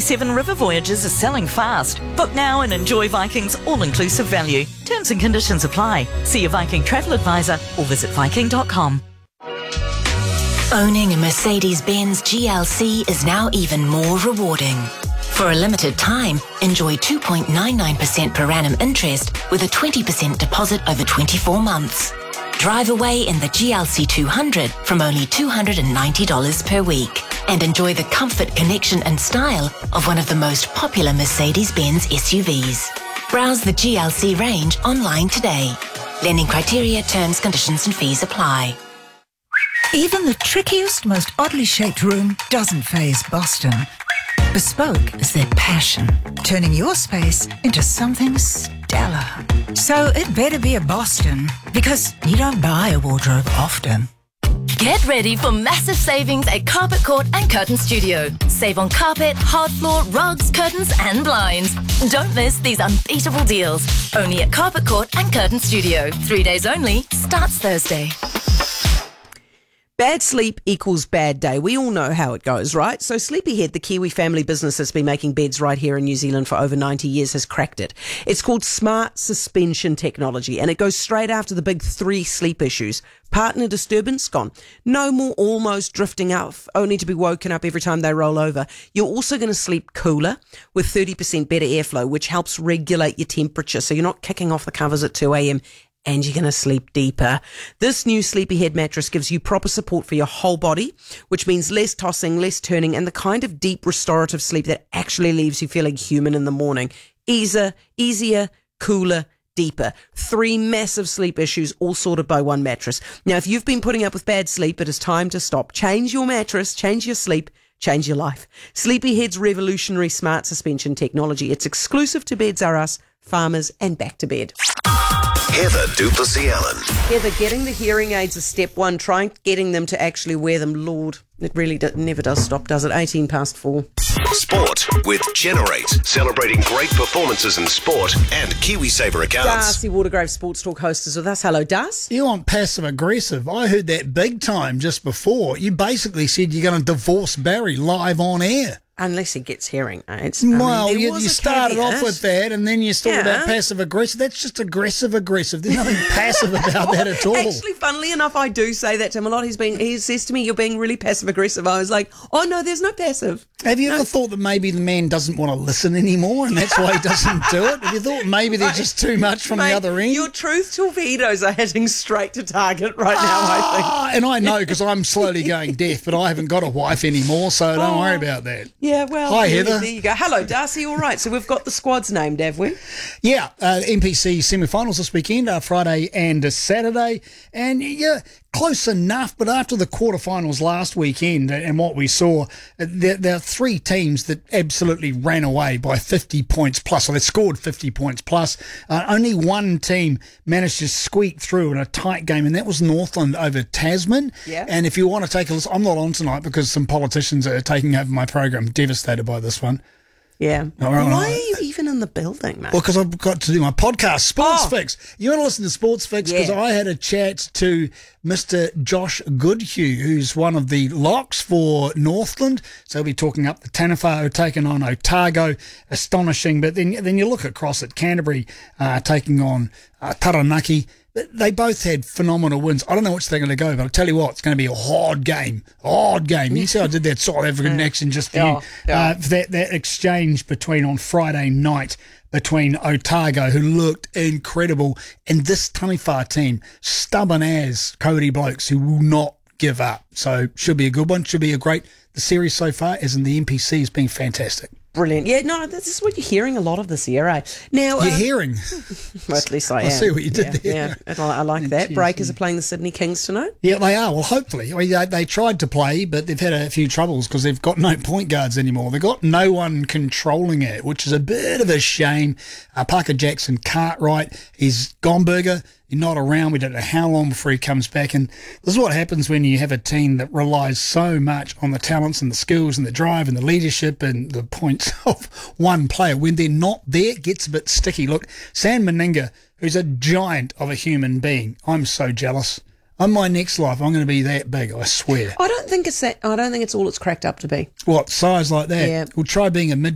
7 river voyages are selling fast. Book now and enjoy Viking's all-inclusive value. Terms and conditions apply. See your Viking travel advisor or visit Viking.com. Owning a Mercedes-Benz GLC is now even more rewarding. For a limited time, enjoy 2.99% per annum interest with a 20% deposit over 24 months. Drive away in the GLC 200 from only $290 per week and enjoy the comfort, connection and style of one of the most popular Mercedes-Benz SUVs. Browse the GLC range online today. Lending criteria, terms, conditions and fees apply. Even the trickiest, most oddly shaped room doesn't faze Boston. Bespoke is their passion, turning your space into something stellar. So it better be a Boston, because you don't buy a wardrobe often. Get ready for massive savings at Carpet Court and Curtain Studio. Save on carpet, hard floor, rugs, curtains and blinds. Don't miss these unbeatable deals. Only at Carpet Court and Curtain Studio. 3 days only. Starts Thursday. Bad sleep equals bad day. We all know how it goes, right? So Sleepyhead, the Kiwi family business that's been making beds right here in New Zealand for over 90 years, has cracked it. It's called Smart Suspension Technology, and it goes straight after the big 3 sleep issues. Partner disturbance gone. No more almost drifting out, only to be woken up every time they roll over. You're also going to sleep cooler with 30% better airflow, which helps regulate your temperature, so you're not kicking off the covers at 2 a.m. and you're going to sleep deeper. This new Sleepyhead mattress gives you proper support for your whole body, which means less tossing, less turning, and the kind of deep restorative sleep that actually leaves you feeling human in the morning. Easier, cooler, deeper. 3 massive sleep issues all sorted by one mattress. Now, if you've been putting up with bad sleep, it is time to stop. Change your mattress, change your sleep, change your life. Sleepyhead's revolutionary smart suspension technology. It's exclusive to Beds R Us, Farmers and Back to Bed. Heather du Plessis-Allen. Heather, getting the hearing aids is step 1. Trying getting them to actually wear them, Lord, it really never does stop, does it? 18 past 4. Sport with Generate, celebrating great performances in sport and KiwiSaver accounts. Darcy Watergrave, Sports Talk host, is with us. Hello, Darcy. You want passive aggressive? I heard that big time just before. You basically said you're going to divorce Barry live on air. Unless he gets hearing aids. Well, you started off with that, and then you talked about passive aggressive. That's just aggressive. There's nothing passive about that at all. Actually, funnily enough, I do say that to him a lot. He says to me, "You're being really passive aggressive." I was like, "Oh no, there's no passive." Have you ever thought that maybe the man doesn't want to listen anymore, and that's why he doesn't do it? Have you thought maybe there's just too much from the other end? Your truth torpedoes are hitting straight to target right now, I think. And I know because I'm slowly going deaf, but I haven't got a wife anymore, so don't worry about that. Yeah, well, hi Heather. There you go. Hello, Darcy. All right, so we've got the squads named, have we? Yeah, NPC semi-finals this weekend, Friday and Saturday, and yeah, close enough. But after the quarterfinals last weekend and what we saw, there are 3 teams that absolutely ran away by 50 points plus. So they scored 50 points plus. Only one team managed to squeak through in a tight game, and that was Northland over Tasman. Yeah. And if you want to take a listen, I'm not on tonight because some politicians are taking over my program. Devastated by this one. Yeah. Why are you even in the building, mate? Well, because I've got to do my podcast, Sports Fix. You want to listen to Sports Fix? Because I had a chat to Mr. Josh Goodhue, who's one of the locks for Northland. So we'll be talking up the Tanawhau, taking on Otago. Astonishing. But then you look across at Canterbury, taking on Taranaki. They both had phenomenal wins. I don't know which they're going to go, but I'll tell you what, it's going to be a hard game. You see I did that South African accent just for you. That exchange on Friday night between Otago, who looked incredible, and this Tanawhau team, stubborn as Cody blokes who will not give up. So should be a good one, should be a great. The series so far, as in the NPC, has been fantastic. Brilliant. Yeah, no, this is what you're hearing a lot of this year, eh? Now, you're hearing? Well, at least I am. I see what you did there. Yeah, I like that. Breakers are playing the Sydney Kings tonight? Yeah, they are. Well, hopefully. I mean, they tried to play, but they've had a few troubles because they've got no point guards anymore. They've got no one controlling it, which is a bit of a shame. Parker Jackson Cartwright, he's Gomberger. He's not around. We don't know how long before he comes back. And this is what happens when you have a team that relies so much on the talents and the skills and the drive and the leadership and the points of one player. When they're not there, it gets a bit sticky. Look, Sam Meninga, who's a giant of a human being. I'm so jealous. In my next life, I'm going to be that big, I swear. I don't think it's all it's cracked up to be. What, size like that? Yeah. We'll try being a mid